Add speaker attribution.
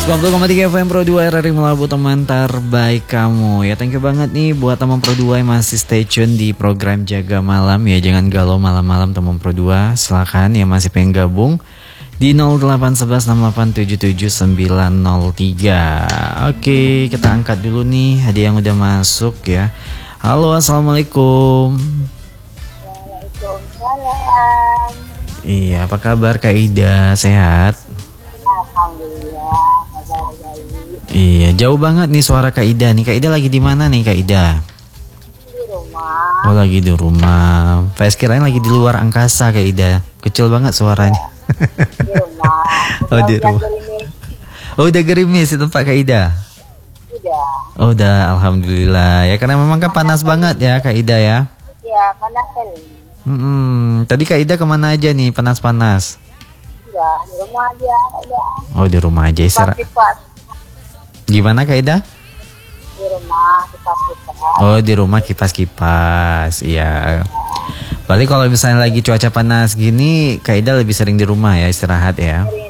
Speaker 1: 104,3 FM Pro 2 RRI Melabu, teman terbaik kamu. Ya, thank you banget nih buat teman Pro 2 yang masih stay tune di program Jaga Malam ya. Jangan galau malam-malam teman Pro 2. Silakan yang masih pengen gabung di 08111657903. Oke, kita angkat dulu nih hadiah yang udah masuk ya. Halo, assalamualaikum.
Speaker 2: Waalaikumsalam.
Speaker 1: Iya, apa kabar Kak Ida? Sehat?
Speaker 2: Alhamdulillah, kabar baik.
Speaker 1: Iya, jauh banget nih suara Kak Ida nih. Kak Ida lagi di mana nih Kak Ida?
Speaker 2: Di rumah.
Speaker 1: Oh, lagi di rumah. Faiz kirain lagi di luar angkasa Kak Ida. Kecil banget suaranya.
Speaker 2: Di rumah.
Speaker 1: Oh, di rumah.
Speaker 2: Gerimis.
Speaker 1: Oh, udah gerimis itu Pak Kak Ida?
Speaker 2: Udah.
Speaker 1: Oh, udah, alhamdulillah. Ya karena memang kan panas banget ya Kak Ida ya.
Speaker 2: Ya, panas kali.
Speaker 1: Tadi Kak Ida kemana aja nih panas-panas?
Speaker 2: Udah, di rumah aja. Udah.
Speaker 1: Oh, di rumah aja istirahat.
Speaker 2: Kipas.
Speaker 1: Gimana Kak Ida?
Speaker 2: Di rumah, kipas-kipas.
Speaker 1: Oh, di rumah kipas-kipas. Iya. Berarti kalau misalnya lagi cuaca panas gini, Kak Ida lebih sering di rumah ya istirahat ya?
Speaker 2: Sering